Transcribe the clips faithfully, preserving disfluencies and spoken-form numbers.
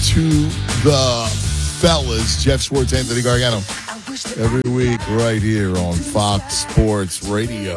to the fellas. Jeff Schwartz, Anthony Gargano. Every week right here on Fox Sports Radio.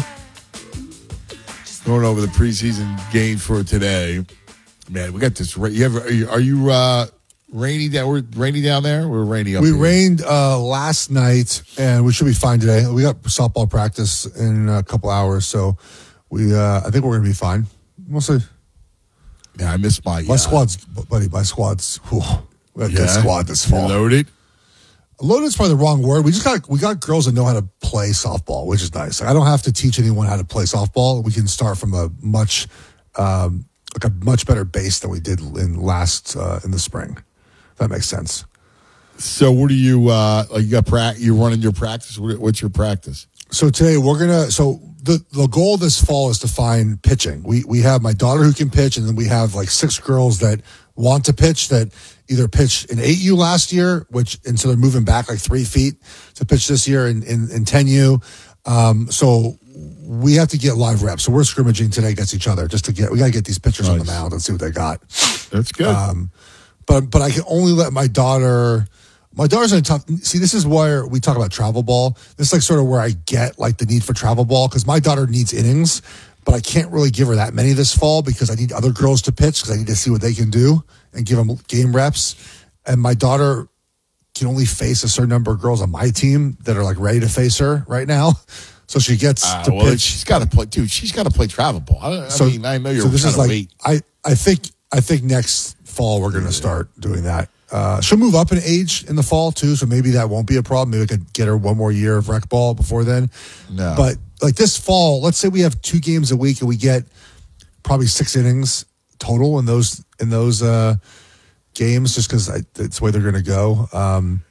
Going over the preseason games for today. Man, we got this. You ever, are you, are you uh, rainy down? We're rainy down there. We're rainy up We here. rained uh, last night, and we should be fine today. We got softball practice in a couple hours, so we. Uh, I think we're going to be fine. We'll see. Yeah, I missed my. My uh, squad's, buddy. My squad's. Whew, we got a yeah, good squad this fall. Loaded. Loaded's probably the wrong word. We just got we got girls that know how to play softball, which is nice. Like, I don't have to teach anyone how to play softball. We can start from a much. Um, like a much better base than we did in last uh, in the spring. If that makes sense. So, what do you uh, like? You got pra- you running your practice? What, what's your practice? So today we're gonna. So the the goal this fall is to find pitching. We we have my daughter who can pitch, and then we have like six girls that want to pitch that either pitched in eight U last year, which and so they're moving back like three feet to pitch this year in in, in ten U. Um, so. We have to get live reps. So we're scrimmaging today against each other just to get, we got to get these pitchers nice. on the mound and see what they got. That's good. Um, but, but I can only let my daughter, my daughter's in a tough, see, this is where we talk about travel ball. This is like sort of where I get like the need for travel ball because my daughter needs innings, but I can't really give her that many this fall because I need other girls to pitch because I need to see what they can do and give them game reps. And my daughter can only face a certain number of girls on my team that are like ready to face her right now. So she gets uh, to well, pitch. She's got to play, dude. She's got to play travel ball. I, I so, mean, I know you're so this trying is to like, wait. I, I think I think next fall we're going to start doing that. Uh, she'll move up in age in the fall too, so maybe that won't be a problem. Maybe I could get her one more year of rec ball before then. No, but like this fall, let's say we have two games a week and we get probably six innings total in those in those uh, games, just because it's the way they're going to go. Um,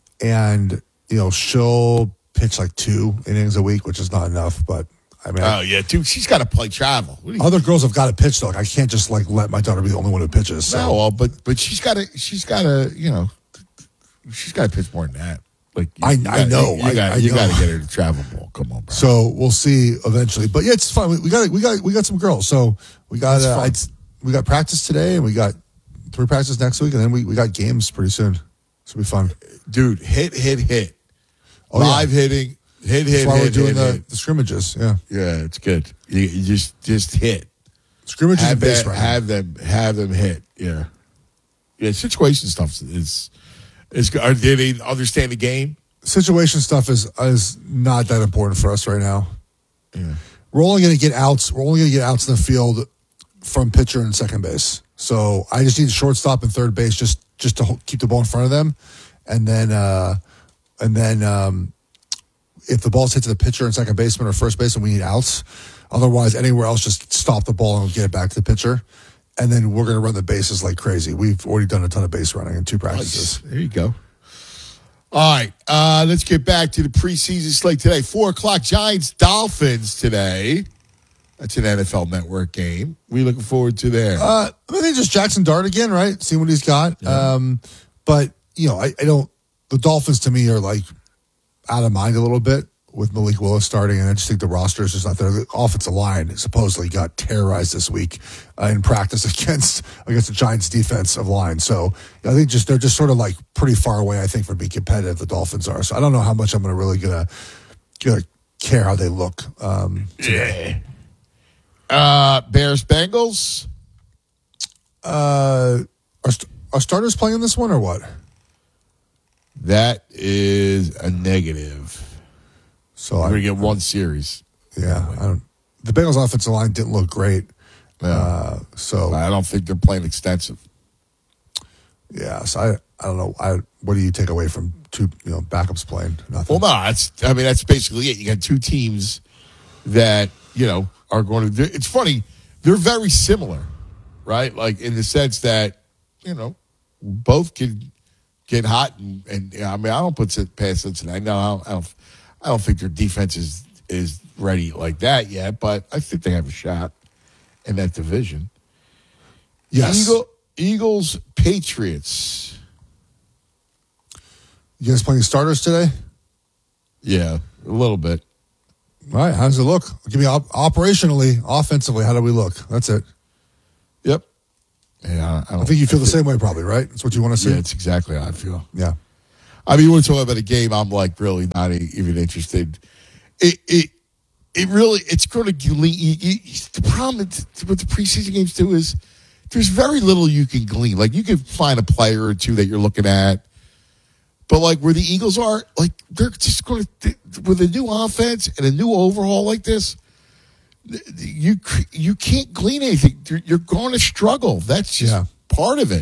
and you know she'll pitch like two innings a week, which is not enough, but I mean, oh yeah, dude, she's got to play travel. What do you other girls have got to pitch though. Like, I can't just like let my daughter be the only one who pitches. So. No, well, but but she's got to she's got to you know she's got to pitch more than that. Like you, I, you gotta, I know, you, you got I, I you know. got to get her to travel ball. Come on, bro. So we'll see eventually, but yeah, it's fun. We, we got we got we got some girls. So we got uh, I'd, we got practice today, and we got three practices next week, and then we, we got games pretty soon. This will be fun, dude. Hit hit hit, oh, live yeah. hitting. Hit, hit, That's why hit, we're doing hit, the, hit. the scrimmages. Yeah, yeah, it's good. You, you just just hit scrimmages have and base that, running. have them have them hit. Yeah, yeah. Situation stuff is is. Are, do they understand the game? Situation stuff is is not that important for us right now. Yeah, we're only going to get outs. We're only going to get outs in the field from pitcher and second base. So I just need shortstop and third base just just to hold, keep the ball in front of them, and then uh, and then. Um, If the ball's hit to the pitcher and second baseman or first baseman, we need outs. Otherwise, anywhere else, just stop the ball and get it back to the pitcher. And then we're going to run the bases like crazy. We've already done a ton of base running in two practices. Nice. There you go. All right, uh, let's get back to the preseason slate today. Four o'clock, Giants Dolphins today. That's an N F L Network game. We looking forward to there. Uh, I think just Jackson Dart again, right? See what he's got. Yeah. Um, but you know, I, I don't. The Dolphins to me are like. Out of mind a little bit with Malik Willis starting, and I just think the roster is just not there. The offensive line supposedly got terrorized this week uh, in practice against against the Giants' defensive line. So I think just they're just sort of like pretty far away. I think from being competitive, the Dolphins are. So I don't know how much I'm going to really gonna gonna care how they look. Um, yeah. Uh, Bears Bengals. Uh, are, are starters playing in this one or what? That is a negative. So we're I, gonna get one series. Yeah, I don't. The Bengals' offensive line didn't look great. Yeah. Uh, so I don't think they're playing extensive. Yeah, so I, I don't know. I what do you take away from two you know backups playing? Nothing. Well, no, that's I mean that's basically it. You got two teams that you know are going to. do It's funny. They're very similar, right? Like in the sense that you know both can. Get hot and, and I mean I don't put it past Cincinnati. No, I don't, I don't. I don't think their defense is is ready like that yet. But I think they have a shot in that division. Yes. Eagle, Eagles, Patriots. You guys playing starters today? Yeah, a little bit. All right. How does it look? Give me op- operationally, offensively. How do we look? That's it. Yep. Yeah, I, don't, I think you feel I the feel, same way, probably, right? That's what you want to see. Yeah, it's exactly how I feel. Yeah. I mean, we're talking about a game. I'm like really not even interested. It it it really it's going to glean. You, you, the problem with the preseason games too is there's very little you can glean. Like you can find a player or two that you're looking at, but like where the Eagles are, like they're just going to with a new offense and a new overhaul like this. You you can't glean anything. You're, you're going to struggle. That's just yeah. part of it.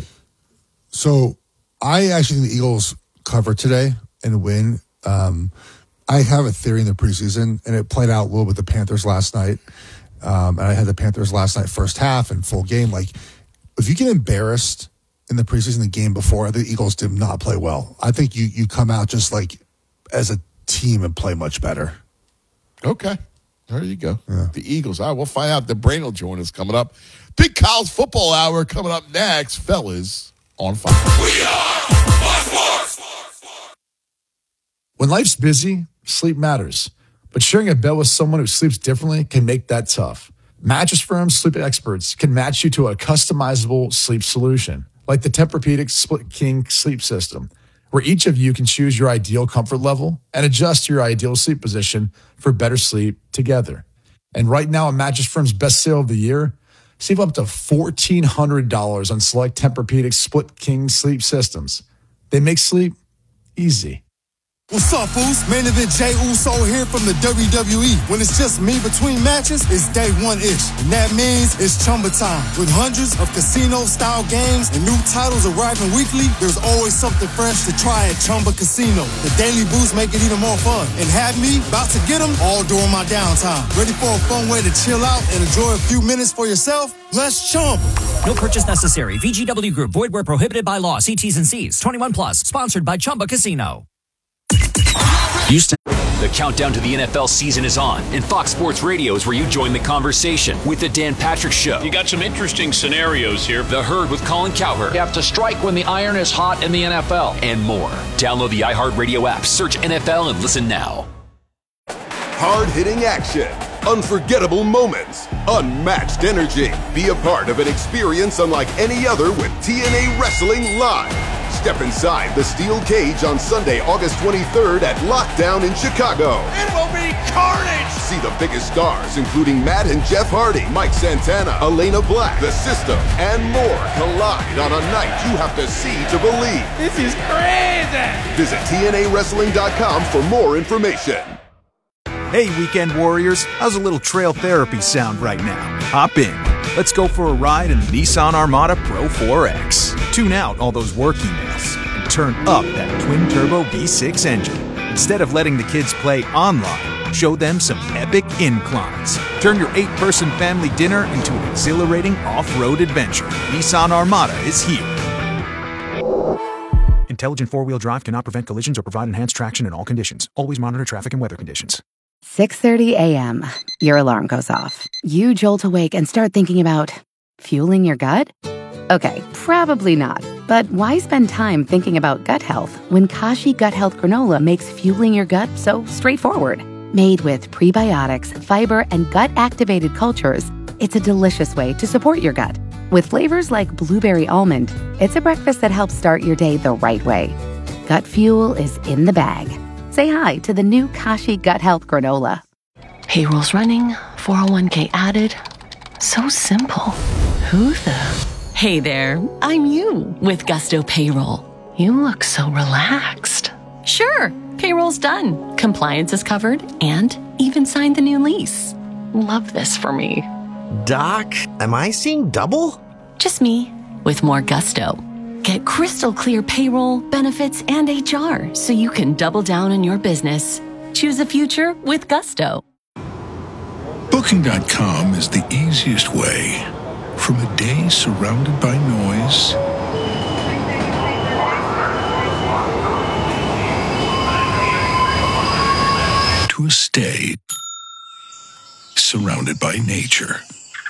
So I actually think the Eagles cover today and win. Um, I have a theory in the preseason, and it played out a little with the Panthers last night. Um, and I had the Panthers last night first half and full game. Like, if you get embarrassed in the preseason, the game before, the Eagles did not play well. I think you you come out just like as a team and play much better. Okay. There you go. Yeah. The Eagles. All right, we'll find out. The Brain will join us coming up. Big Kyle's Football Hour coming up next. Fellas on fire. We are Fox Sports. When life's busy, sleep matters. But sharing a bed with someone who sleeps differently can make that tough. Mattress Firm's sleep experts can match you to a customizable sleep solution, like the Tempur-Pedic Split King sleep system, where each of you can choose your ideal comfort level and adjust your ideal sleep position for better sleep together. And right now, on Mattress Firm's best sale of the year, save up to fourteen hundred dollars on select Tempur-Pedic Split King sleep systems. They make sleep easy. What's up, fools? Main event Jey Uso here from the W W E. When it's just me between matches, it's day one-ish. And that means it's Chumba time. With hundreds of casino-style games and new titles arriving weekly, there's always something fresh to try at Chumba Casino. The daily boosts make it even more fun. And have me about to get them all during my downtime. Ready for a fun way to chill out and enjoy a few minutes for yourself? Let's Chumba. No purchase necessary. V G W Group. Void where prohibited by law. See T's and C's. twenty-one plus. Sponsored by Chumba Casino. Houston. The countdown to the N F L season is on, and Fox Sports Radio is where you join the conversation with the Dan Patrick Show. You got some interesting scenarios here. The Herd with Colin Cowherd. You have to strike when the iron is hot in the N F L. And more. Download the iHeartRadio app, search N F L, and listen now. Hard-hitting action, unforgettable moments, unmatched energy. Be a part of an experience unlike any other with T N A Wrestling Live. Step inside the steel cage on Sunday, August twenty-third at Lockdown in Chicago. It will be carnage! See the biggest stars, including Matt and Jeff Hardy, Mike Santana, Elena Black, The System, and more collide on a night you have to see to believe. This is crazy! Visit T N A wrestling dot com for more information. Hey, Weekend Warriors, how's a little trail therapy sound right now? Hop in. Let's go for a ride in the Nissan Armada Pro four X. Tune out all those work emails and turn up that twin-turbo V six engine. Instead of letting the kids play online, show them some epic inclines. Turn your eight-person family dinner into an exhilarating off-road adventure. Nissan Armada is here. Intelligent four-wheel drive cannot prevent collisions or provide enhanced traction in all conditions. Always monitor traffic and weather conditions. six thirty a.m. Your alarm goes off. You jolt awake and start thinking about fueling your gut? Okay, probably not. But why spend time thinking about gut health when Kashi Gut Health Granola makes fueling your gut so straightforward? Made with prebiotics, fiber, and gut-activated cultures, it's a delicious way to support your gut. With flavors like blueberry almond, it's a breakfast that helps start your day the right way. Gut fuel is in the bag. Say hi to the new Kashi Gut Health Granola. Payroll's running, four oh one k added. So simple. Who the... Hey there, I'm you with Gusto Payroll. You look so relaxed. Sure, payroll's done. Compliance is covered and even signed the new lease. Love this for me. Doc, am I seeing double? Just me with more gusto. Get crystal clear payroll, benefits, and H R so you can double down on your business. Choose a future with Gusto. Booking dot com is the easiest way. From a day surrounded by noise to a stay surrounded by nature.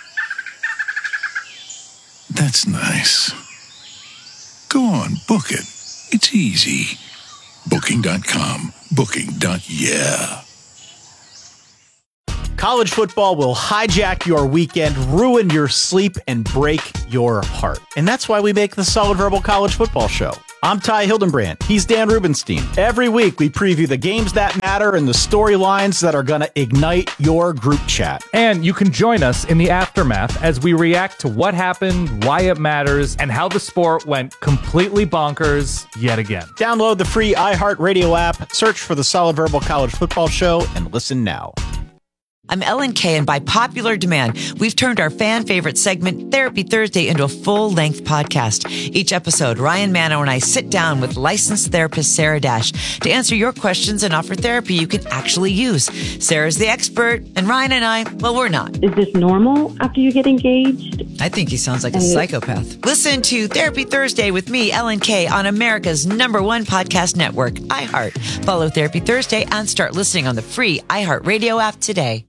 That's nice. Go on, book it. It's easy. Booking dot com. Booking. Yeah. College football will hijack your weekend, ruin your sleep, and break your heart. And that's why we make the Solid Verbal College Football Show. I'm Ty Hildenbrand. He's Dan Rubenstein. Every week, we preview the games that matter and the storylines that are going to ignite your group chat. And you can join us in the aftermath as we react to what happened, why it matters, and how the sport went completely bonkers yet again. Download the free iHeartRadio app, search for the Solid Verbal College Football Show, and listen now. I'm Ellen Kay, and by popular demand, we've turned our fan favorite segment, Therapy Thursday, into a full-length podcast. Each episode, Ryan Manno and I sit down with licensed therapist Sarah Dash to answer your questions and offer therapy you can actually use. Sarah's the expert, and Ryan and I, well, we're not. Is this normal after you get engaged? I think he sounds like a psychopath. Listen to Therapy Thursday with me, Ellen Kay, on America's number one podcast network, iHeart. Follow Therapy Thursday and start listening on the free iHeartRadio app today.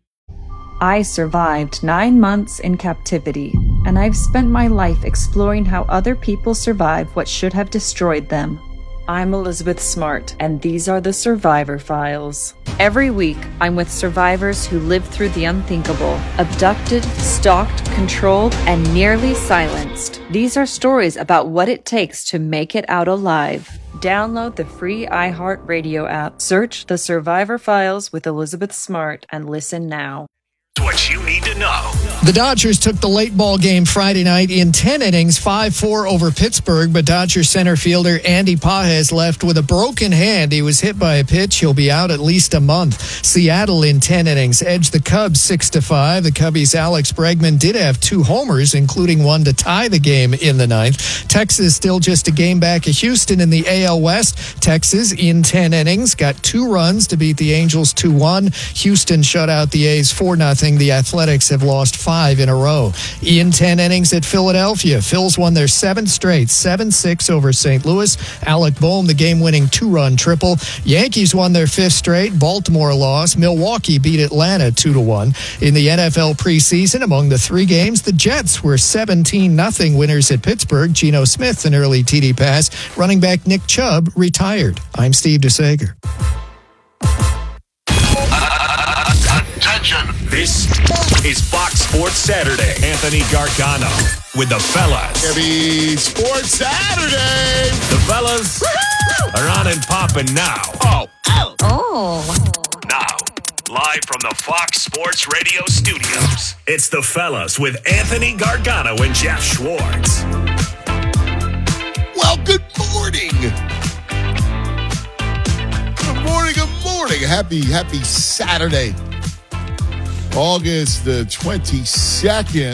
I survived nine months in captivity, and I've spent my life exploring how other people survive what should have destroyed them. I'm Elizabeth Smart, and these are the Survivor Files. Every week, I'm with survivors who lived through the unthinkable, abducted, stalked, controlled, and nearly silenced. These are stories about what it takes to make it out alive. Download the free iHeartRadio app, search The Survivor Files with Elizabeth Smart, and listen now. What you need to know. The Dodgers took the late ball game Friday night in ten innings, five four over Pittsburgh, but Dodgers center fielder Andy Pages left with a broken hand. He was hit by a pitch. He'll be out at least a month. Seattle in ten innings edged the Cubs six to five. The Cubbies' Alex Bregman did have two homers, including one to tie the game in the ninth. Texas still just a game back of Houston in the A L West. Texas in ten innings got two runs to beat the Angels two one. Houston shut out the A's four nothing. The Athletics have lost five in a row. In ten innings at Philadelphia, Phils won their seventh straight, seven six over Saint Louis. Alec Boehm, the game-winning two-run triple. Yankees won their fifth straight. Baltimore lost. Milwaukee beat Atlanta two to one. In the N F L preseason, among the three games, the Jets were seventeen nothing winners at Pittsburgh. Geno Smith, an early T D pass. Running back Nick Chubb retired. I'm Steve DeSager. Attention. This is Fox Sports Saturday. Anthony Gargano with the fellas. Happy Sports Saturday. The fellas Woo-hoo! Are on and popping now. Oh. Oh. Oh. Now, live from the Fox Sports Radio studios, it's the fellas with Anthony Gargano and Jeff Schwartz. Well, good morning. Good morning, good morning. Happy, happy Saturday. August the twenty-second,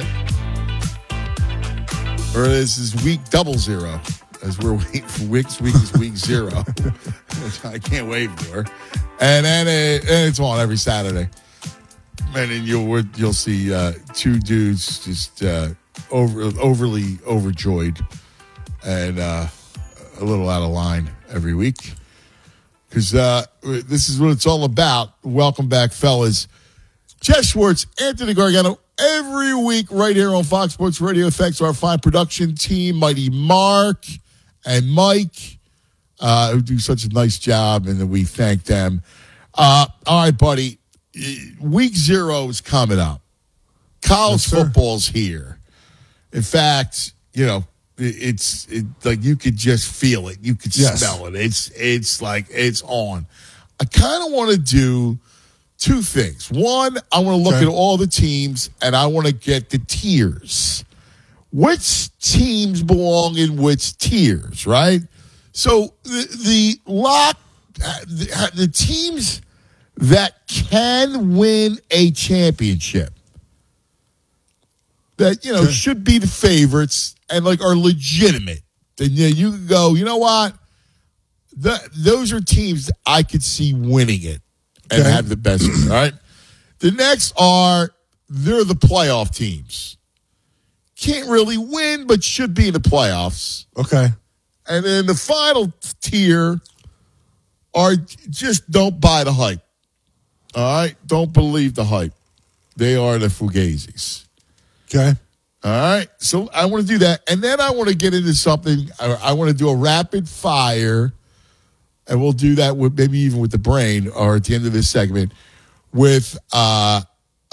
or this is week double zero, as we're waiting for week's week is week zero, which I can't wait for. And then it, and it's on every Saturday. And then you'll you'll see uh, two dudes just uh, over overly overjoyed and uh, a little out of line every week, because uh, this is what it's all about. Welcome back, fellas. Jeff Schwartz, Anthony Gargano, every week right here on Fox Sports Radio. Thanks to our fine production team, Mighty Mark and Mike, uh, who do such a nice job, and we thank them. Uh, all right, buddy. Week zero is coming up. College yes, football's here. In fact, you know, it, it's it, like you could just feel it. You could yes. smell it. It's it's like it's on. I kind of want to do two things. One, I want to look okay. at all the teams, and I want to get the tiers. Which teams belong in which tiers, right? So the, the lock, the, the teams that can win a championship, that, you know, okay. should be the favorites and, like, are legitimate. Then you, know, you can go, you know what? The, those are teams that I could see winning it. And okay. have the best, all right? The next are, they're the playoff teams. Can't really win, but should be in the playoffs. Okay. And then the final tier are just don't buy the hype. All right? Don't believe the hype. They are the Fugazis. Okay. All right? So I want to do that. And then I want to get into something. I, I want to do a rapid fire. And we'll do that with maybe even with the brain or at the end of this segment with uh,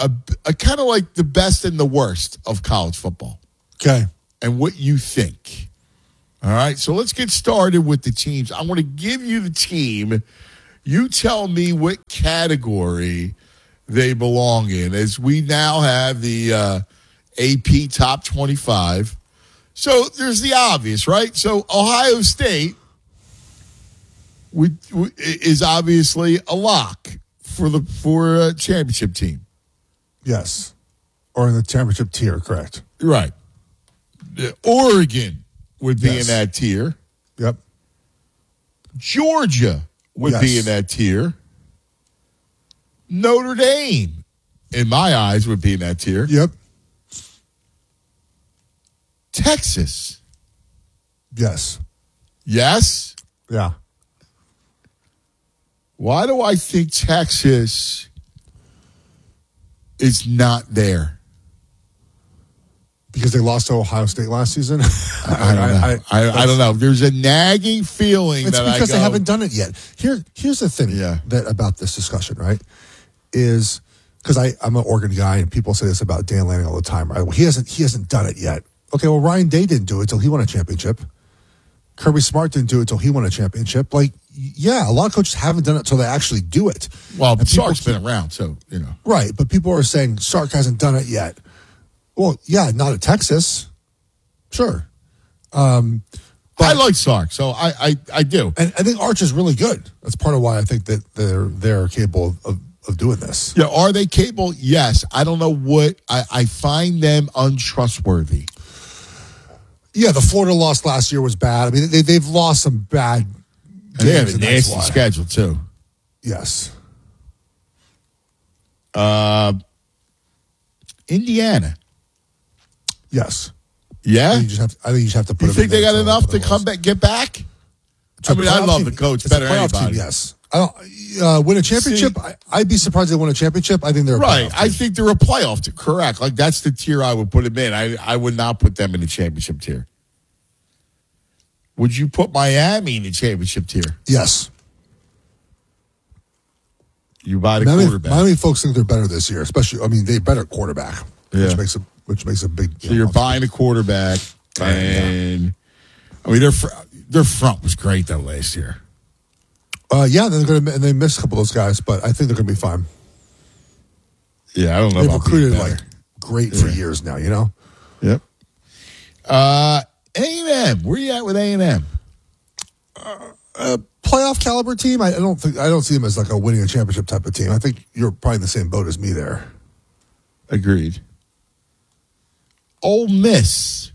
a, a kind of like the best and the worst of college football. Okay. And what you think. All right, so let's get started with the teams. I want to give you the team. You tell me what category they belong in, as we now have the uh, A P Top twenty-five. So there's the obvious, right? So Ohio State would, would, is obviously a lock for the for a championship team. Yes. Or in the championship tier, correct. Right. Oregon would be Yes. in that tier. Yep. Georgia would Yes. be in that tier. Notre Dame, in my eyes, would be in that tier. Yep. Texas. Yes. Yes? Yeah. Why do I think Texas is not there? Because they lost to Ohio State last season? I don't know. I, I, I don't know. There's a nagging feeling It's that I because go, they haven't done it yet. Here, here's the thing Yeah. that about this discussion, right? Is because I I'm an Oregon guy, and people say this about Dan Lanning all the time, right? Well, he hasn't he hasn't done it yet. Okay, well, Ryan Day didn't do it until he won a championship. Kirby Smart didn't do it until he won a championship. Like, yeah, a lot of coaches haven't done it until they actually do it. Well, And people Sark's keep- been around, so, you know. Right, but people are saying Sark hasn't done it yet. Well, yeah, not at Texas. Sure. Um, I like Sark, so I, I, I do. and I think Arch is really good. That's part of why I think that they're they're capable of, of, of doing this. Yeah, are they capable? Yes. I don't know what I, I find them untrustworthy. Yeah, the Florida loss last year was bad. I mean, they, they've lost some bad And they have games, a and that's nasty why. schedule too. Yes. Uh, Indiana. Yes. Yeah. I think you just have to, I think you just have to put You them think in they there got for- enough for to the come loss. back, get back? It's a I mean, I playoff love team. the coach It's better a than playoff anybody. team, yes. I don't uh, win a championship. I, I'd be surprised if they win a championship. I think they're a Right. playoff I team. think they're a playoff team. Correct. Like, that's the tier I would put them in. I, I would not put them in the championship tier. Would you put Miami in the championship tier? Yes. You buy the Miami, quarterback. Miami folks think they're better this year, especially. I mean, they better quarterback, Yeah. which makes a which makes a big. So you're buying a quarterback, and I mean their fr- their front was great though last year. Uh, yeah, they're going to and they missed a couple of those guys, but I think they're going to be fine. Yeah, I don't know. They've about being recruited better. like great for Yeah. years now. You know. Yep. Uh, A and M. Where you at with A and M? A playoff caliber team. I, I don't think I don't see them as like a winning a championship type of team. I think you're probably in the same boat as me there. Agreed. Ole Miss.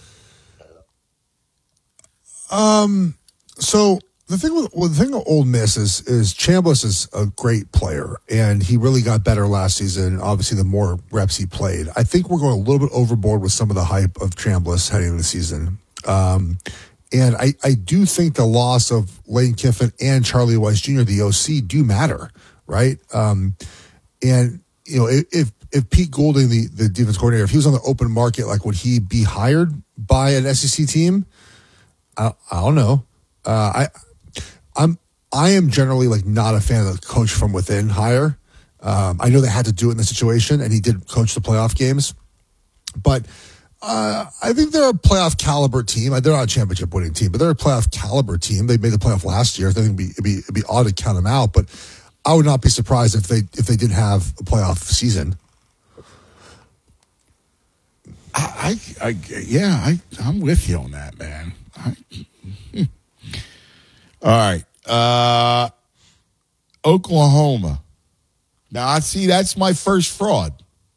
Um. So the thing with well, the thing with Ole Miss is is Chambliss is a great player, and he really got better last season. Obviously, the more reps he played, I think we're going a little bit overboard with some of the hype of Chambliss heading into the season. Um, and I I do think the loss of Lane Kiffin and Charlie Weiss Junior, the O C, do matter, right? Um, and you know if if Pete Golding, the the defense coordinator, if he was on the open market, like would he be hired by an S E C team? I, I don't know. Uh, I, I'm, I am generally like not a fan of the coach from within hire. Um, I know they had to do it in the situation, and he did coach the playoff games, but uh, I think they're a playoff caliber team. They're not a championship winning team, but they're a playoff caliber team. They made the playoff last year. I think it'd be, it'd be, it'd be odd to count them out, but I would not be surprised if they if they didn't have a playoff season. I, I, I yeah, I, I'm with you on that, man. I, all right. Uh, Oklahoma. Now, I see that's my first fraud.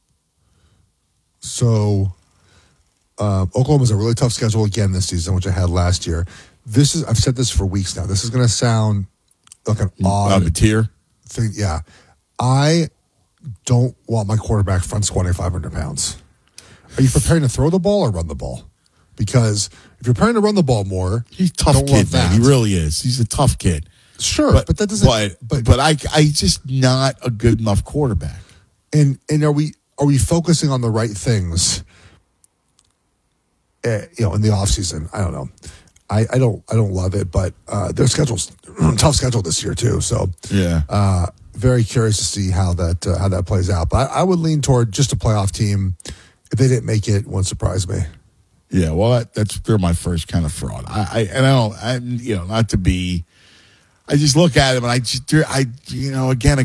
So, uh, Oklahoma's a really tough schedule again this season, which I had last year. This is I've said this for weeks now. This is going to sound like an odd Uh, tier. thing. Yeah, I don't want my quarterback front squatting five hundred pounds. Are you preparing to throw the ball or run the ball? Because if you're preparing to run the ball more, He's a tough don't kid, love man. that. He really is. He's a tough kid. Sure, but, that doesn't. But but, but I I just not a good enough quarterback. And and are we are we focusing on the right things? Uh, you know, in the offseason? I don't know. I, I don't I don't love it, but uh, their schedule's tough schedule this year too. So yeah, uh, very curious to see how that uh, how that plays out. But I, I would lean toward just a playoff team. If they didn't make it, it wouldn't surprise me. Yeah, well, that, that's they're my first kind of fraud. I, I and I don't, I, you know, not to be. I just look at them and I just, I, you know, again,